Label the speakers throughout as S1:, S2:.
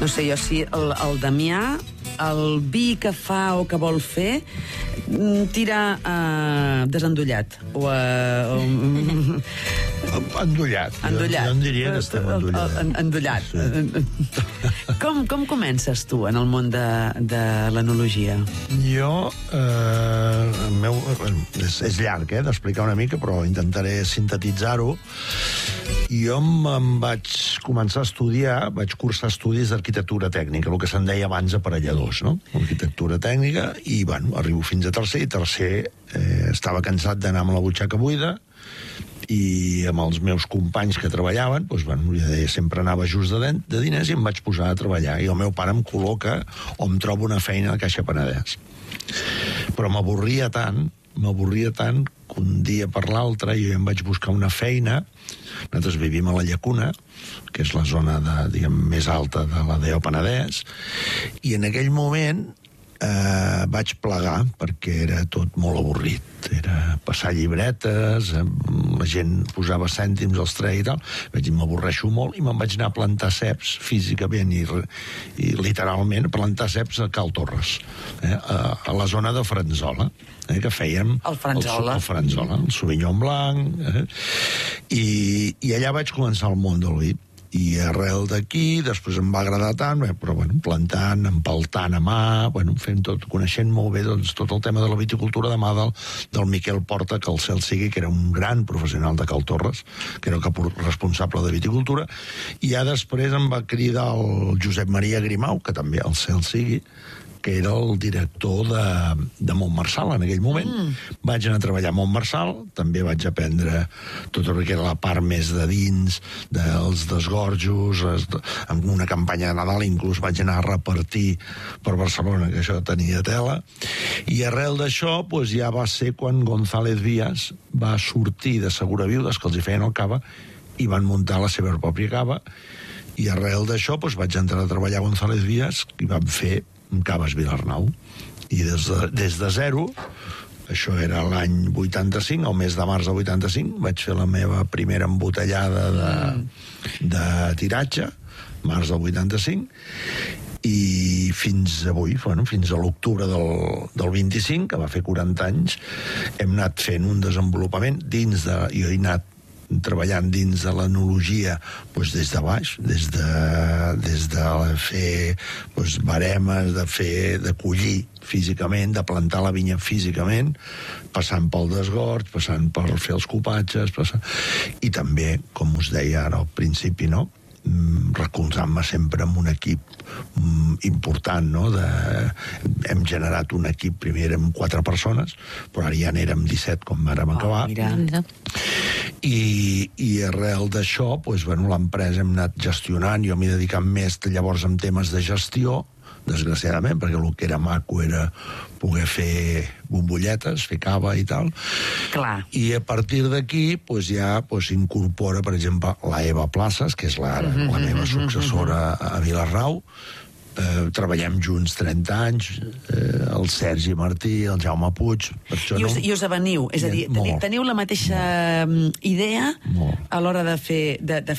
S1: No sé, jo sí, el Damià, el vi que fa o que vol fer, tira desendollat.
S2: Endollat.
S1: Endollat.
S2: Jo en diria que estem endollats.
S1: Endollat.
S2: Sí.
S1: Com comences tu en el món de l'enologia?
S2: Jo, és llarg, d'explicar una mica, però intentaré sintetitzar-ho. Jo em vaig començar a estudiar, vaig cursar estudis d'arquitectura tècnica, el que se'n deia abans aparelladors, no? Arquitectura tècnica, i, bueno, arribo fins a tercer, i tercer estava cansat d'anar amb la butxaca buida, i amb els meus companys que treballaven, doncs, bueno, ja deia, sempre anava just de diners i em vaig posar a treballar. I el meu pare em col·loca o em troba una feina a la Caixa Penedès. Però m'avorria tant que un dia per l'altre jo em vaig buscar una feina. Nosaltres vivim a la Llacuna, que és la zona més alta de la DO Penedès, i en aquell moment vaig plegar perquè era tot molt avorrit. Era passar llibretes, la gent posava cèntims als treia i tal. Vaig dir, m'avorreixo molt, i me'n vaig anar a plantar ceps físicament i literalment plantar ceps a Cal Torres, a la zona de Franzola, que fèiem
S1: el Franzola,
S2: el Sauvignon Blanc, i allà vaig començar el món del vi. I arrel d'aquí, després em va agradar tant, però plantant, empaltant a mà, fent tot, coneixent molt bé tot el tema de la viticultura de mà del Miquel Porta, que el cel sigui, que era un gran professional de Cal Torres, que era el responsable de viticultura, i ja després em va cridar el Josep Maria Grimau, que també el cel sigui, que era el director de Montmarçal en aquell moment. Vaig anar a treballar a Montmarçal, també vaig aprendre tot el que era la part més de dins, dels desgorjos, amb una campanya de Nadal, inclús vaig anar a repartir per Barcelona, que això tenia tela, i arrel d'això ja va ser quan González Vías va sortir de Segura Viudes, que els hi feien el cava, i van muntar la seva pròpia cava, i arrel d'això vaig entrar a treballar a González Vías, i vam fer Caves Vilarnau, i des de zero, això era l'any 85, el mes de març del 85, vaig fer la meva primera embotellada de tiratge, març del 85, i fins avui, fins a l'octubre del 25, que va fer 40 anys, hem anat fent un desenvolupament dins de... Jo he anat treballant dins de l'enologia des de baix, des de fer baremes, de collir físicament, de plantar la vinya físicament, passant pel desgorg, passant per fer els copatges, i també, com us deia ara al principi, recolzant-me sempre amb un equip important, hem generat un equip, primer érem 4 persones, però ara ja n'érem 17 quan vàrem acabar. I arrel d'això, l'empresa hem anat gestionant, jo m'he dedicat més llavors en temes de gestió, desgraciadament, perquè el que era maco era poder fer bombolletes, fer cava i tal.
S1: Clar.
S2: I a partir d'aquí ja s'incorpora, per exemple, la Eva Places, que és la meva successora a Vilarnau. Treballem junts 30 anys, el Sergi Martí, el Jaume Puig...
S1: I us aveniu, és a dir, teniu la mateixa idea a l'hora de fer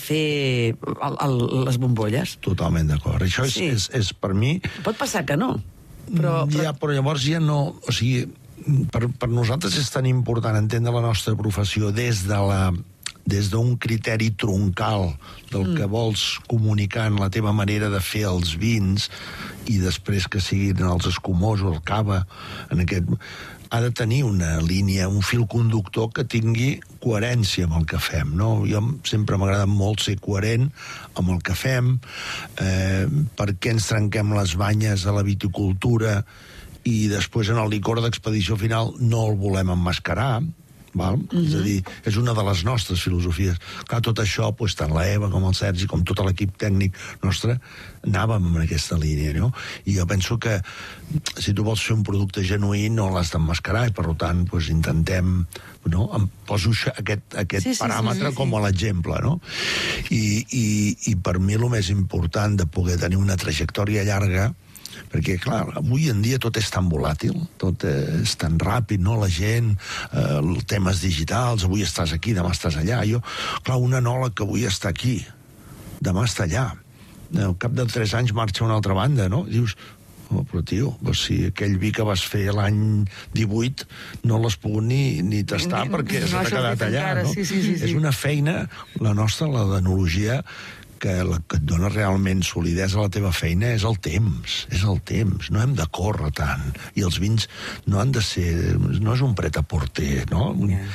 S1: les bombolles?
S2: Totalment d'acord. Això és per mi...
S1: Pot passar que no, però
S2: llavors ja no... O sigui, per nosaltres és tan important entendre la nostra professió des d'un criteri troncal del que vols comunicar en la teva manera de fer els vins i després que siguin els escumosos, el cava, ha de tenir una línia, un fil conductor que tingui coherència amb el que fem, no? Jo sempre m'ha agradat molt ser coherent amb el que fem, perquè ens trenquem les banyes a la viticultura i després en el licor d'expedició final no el volem emmascarar, és a dir, és una de les nostres filosofies. Clar, tot això, tant la Eva com el Sergi, com tot l'equip tècnic nostre, anàvem en aquesta línia, no? I jo penso que si tu vols fer un producte genuí no l'has d'emmascarar, i per tant intentem, em poso aquest paràmetre com a l'exemple, no? I per mi el més important de poder tenir una trajectòria llarga, perquè, clar, avui en dia tot és tan volàtil, tot és tan ràpid, no? La gent, temes digitals, avui estàs aquí, demà estàs allà. Clar, un enòleg que avui està aquí, demà està allà. al cap de 3 anys marxa a una altra banda, no? I dius, però tio, si aquell vi que vas fer l'any 18 no l'has pogut ni tastar perquè s'ha quedat allà, no?
S1: Sí.
S2: És una feina, la nostra, la d'enologia, que et dona realment solidesa a la teva feina és el temps, no hem de córrer tant, i els vins no han de ser, no és un pret-a-porter, no?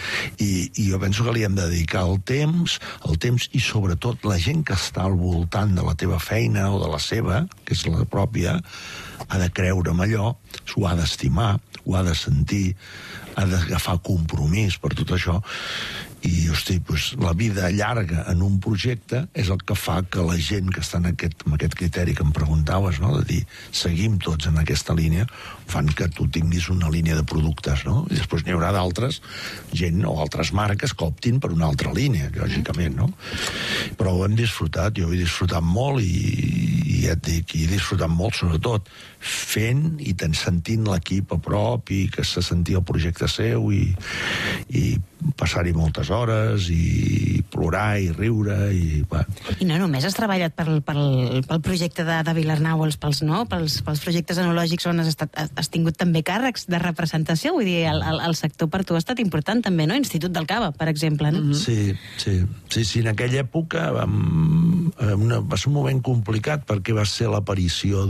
S2: I jo penso que li hem de dedicar el temps i sobretot la gent que està al voltant de la teva feina o de la seva, que és la pròpia, ha de creure en allò, s'ho ha d'estimar, ho ha de sentir, ha d'agafar compromís per tot això. I, hosti, la vida llarga en un projecte és el que fa que la gent que està amb aquest criteri que em preguntaves, no?, de dir, seguim tots en aquesta línia, fan que tu tinguis una línia de productes, no? I després n'hi haurà d'altres gent o altres marques que optin per una altra línia, lògicament, no? Però ho hem disfrutat, jo ho he disfrutat molt i ja et dic, he disfrutat molt, sobretot, fent i sentint l'equip a prop i que se sentia el projecte seu i passar-hi moltes hores i plorar i riure i...
S3: I no només has treballat pel projecte de Vilarnau, pels projectes enològics on has tingut també càrrecs de representació, vull dir, el sector per tu ha estat important també, no? Institut del Cava, per exemple, no?
S2: Sí, en aquella època va ser un moment complicat perquè va ser l'aparició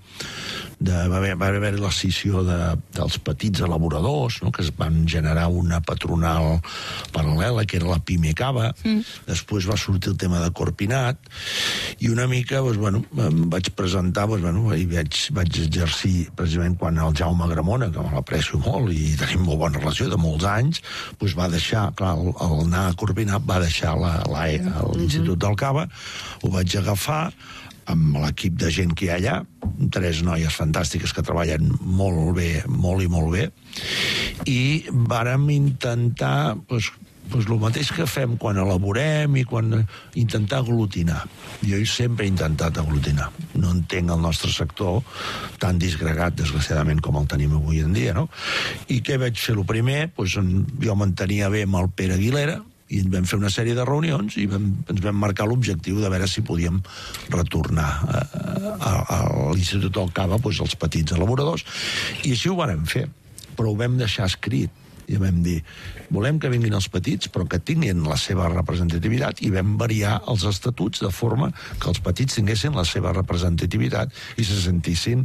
S2: va haver l'escissió dels petits elaboradors, no?, que es van generar una patronal paral·lela, que era la Pime Cava. Després va sortir el tema de Corpinat, i una mica, em vaig presentar, i vaig exercir, precisament quan el Jaume Gramona, que me l'aprecio molt, i tenim molt bona relació de molts anys, va deixar, clar, al anar a Corpinat va deixar l'Institut del Cava, ho vaig agafar, amb l'equip de gent que hi ha allà, 3 noies fantàstiques que treballen molt bé, molt i molt bé, i vàrem intentar el mateix que fem quan elaborem i quan intentar aglutinar. Jo sempre he intentat aglutinar. No entenc el nostre sector tan disgregat, desgraciadament, com el tenim avui en dia, no? I què vaig fer? El primer, jo m'entenia bé amb el Pere Aguilera, i ens vam fer una sèrie de reunions i ens vam marcar l'objectiu de veure si podíem retornar a l'Institut del Cava els petits elaboradors, i així ho vàrem fer, però ho vam deixar escrit i vam dir, volem que vinguin els petits però que tinguin la seva representativitat, i vam variar els estatuts de forma que els petits tinguessin la seva representativitat i se sentissin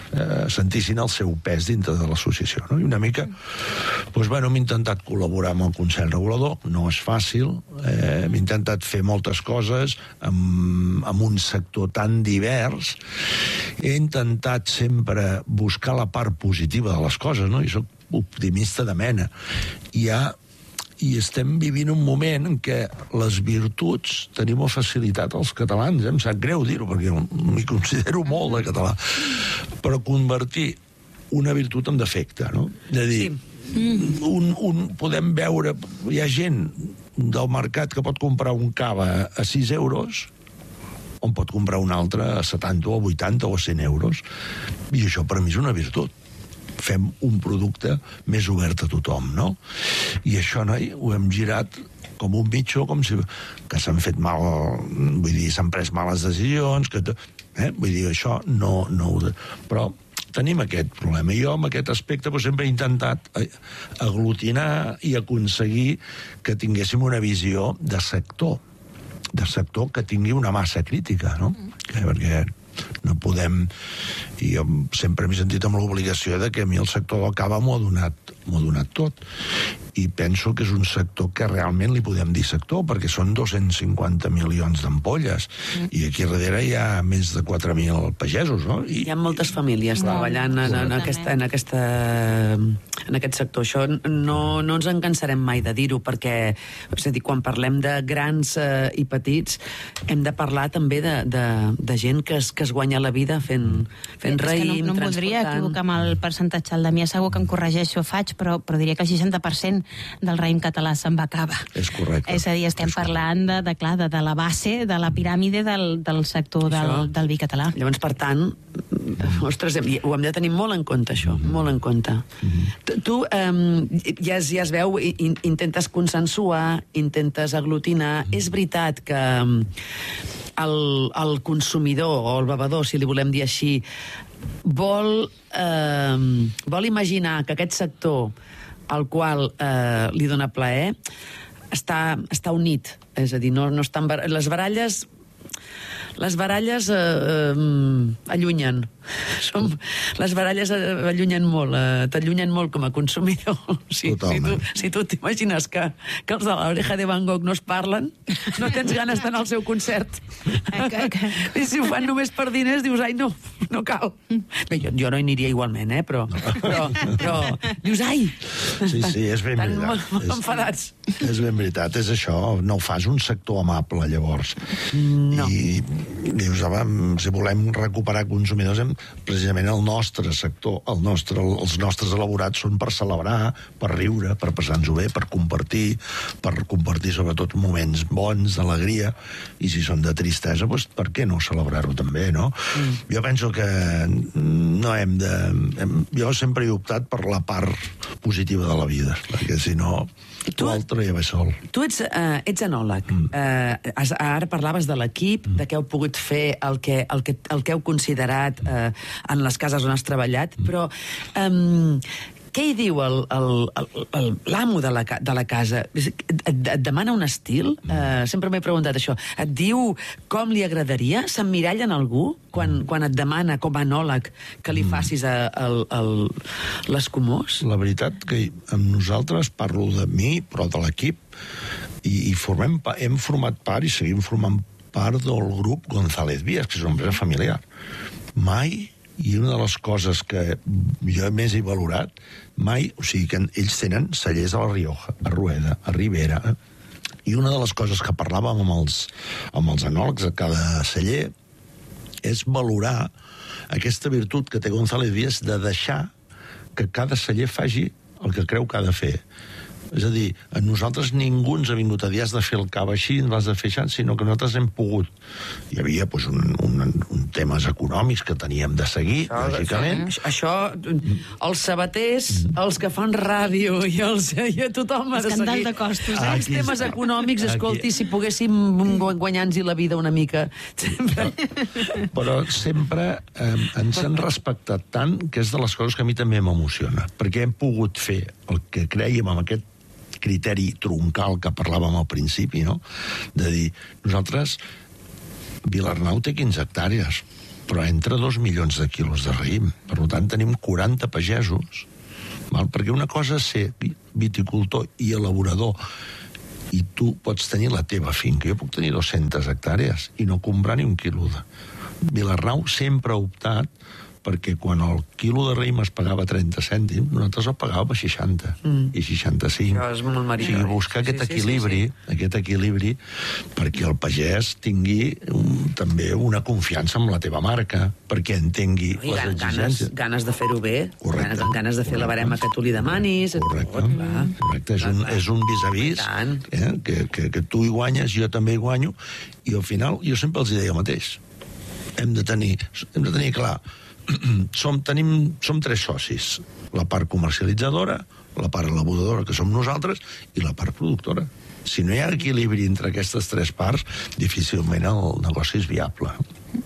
S2: el seu pes dintre de l'associació, no? I una mica hem intentat col·laborar amb el Consell Regulador, no és fàcil, hem intentat fer moltes coses amb un sector tan divers, he intentat sempre buscar la part positiva de les coses, no? I soc optimista de mena. I estem vivint un moment en què les virtuts tenim una facilitat als catalans, em sap greu dir-ho perquè m'hi considero molt de català, però convertir una virtut en defecte, no? De dir, podem veure, hi ha gent del mercat que pot comprar un cava a 6 euros on pot comprar un altre a 70 o 80 o 100 euros, i això per mi és una virtut. Fem un producte més obert a tothom, no? I això, noi, ho hem girat com un mitjó, com si que s'han fet mal, vull dir, s'han pres males decisions, vull dir, això no... Però tenim aquest problema. I jo, amb aquest aspecte, sempre he intentat aglutinar i aconseguir que tinguéssim una visió de sector que tingui una massa crítica, no? Perquè no podem... I jo sempre m'he sentit amb l'obligació de que a mi el sector del cava m'ho ha donat tot. I penso que és un sector que realment li podem dir sector, perquè són 250 milions d'ampolles. I aquí darrere hi ha més de 4.000 pagesos, no?
S1: Hi ha moltes famílies treballant en aquest sector. Això no ens en cansarem mai de dir-ho, perquè, és a dir, quan parlem de grans i petits, hem de parlar també de gent que es guanya la vida fent raïm,
S3: no em voldria equivocar amb el percentatge. El Damià segur que em corregeixo, però diria que el 60% del raïm català se'n va a cava.
S2: És correcte.
S3: És a dir, estem parlant de la base, de la piràmide del sector del vi català.
S1: Llavors, per tant, ostres, ho hem de tenir molt en compte, això, molt en compte. Tu ja es veu, intentes consensuar, intentes aglutinar. És veritat que el consumidor o el bevedor, si li volem dir així, vol imaginar que aquest sector al qual li dona plaer està unit, és a dir, no estan... Les baralles allunyen. Les baralles allunyen molt, t'allunyen molt com a consumidor. Si tu t'imagines que els de l'Oreja de Van Gogh no es parlen, no tens ganes d'anar al seu concert. I si ho fan només per diners, dius, ai, no cal. Bé, jo no hi aniria igualment, però dius, ai!
S2: Sí, és ben veritat.
S1: Tan enfadats.
S2: És ben veritat, és això, no fas un sector amable, llavors.
S1: No.
S2: I dius, si volem recuperar consumidors, precisament el nostre sector, els nostres elaborats són per celebrar, per riure, per passar-nos-ho bé, per compartir sobretot moments bons, d'alegria, i si són de tristesa, doncs per què no celebrar-ho també, no? Jo penso que no hem de... Jo sempre he optat per la part positiva de la vida, perquè si no... L'altre ja va sol.
S1: Tu ets enòleg. Ara parlaves de l'equip, de què heu pogut fer, el que heu considerat en les cases on has treballat, però què hi diu l'amo de la casa? Et demana un estil? Sempre m'he preguntat això. Et diu com li agradaria? S'emmiralla en algú quan et demana, com a enòleg, que li facis l'escumós?
S2: La veritat que amb nosaltres, parlo de mi, però de l'equip, i hem format part i seguim formant part del grup González Vías, que és una empresa familiar. Mai, i una de les coses que jo més he valorat, o sigui que ells tenen cellers a la Rioja, a Rueda, a Ribera, i una de les coses que parlàvem amb els enòlegs a cada celler és valorar aquesta virtut que té González Vías de deixar que cada celler faci el que creu que ha de fer. És a dir, a nosaltres ningú ens ha vingut a dir has de fer el cava així, l'has de fer així, sinó que nosaltres hem pogut. Hi havia un temes econòmics que teníem de seguir, lògicament.
S1: Això, els sabaters, els que fan ràdio i a tothom ha de seguir.
S3: Escandall de costos,
S1: Els temes econòmics, escolti, si poguéssim guanyar-nos la vida una mica.
S2: Però sempre ens han respectat tant que és de les coses que a mi també m'emociona, perquè hem pogut fer el que crèiem amb aquest criteri troncal que parlàvem al principi, no? De dir, nosaltres, Vilarnau té 15 hectàrees, però entra 2 milions de quilos de raïm. Per tant, tenim 40 pagesos. Perquè una cosa és ser viticultor i elaborador, i tu pots tenir la teva finca. Jo puc tenir 200 hectàrees i no comprar ni un quilo de... Vilarnau sempre ha optat perquè quan el quilo de raïm es pagava 30 cèntims, nosaltres el pagàvem a 60 i 65.
S1: Això és molt marí.
S2: O sigui, buscar aquest equilibri, perquè el pagès tingui també una confiança en la teva marca, perquè entengui les exigències.
S1: Ganes de fer-ho bé, ganes de fer la barema que tu li demanis.
S2: Correcte. És un vis-a-vis que tu hi guanyes, jo també hi guanyo, i al final jo sempre els deia el mateix. Hem de tenir clar, som 3 socis, la part comercialitzadora, la part elaboradora, que som nosaltres, i la part productora. Si no hi ha equilibri entre aquestes 3 parts, difícilment el negoci és viable.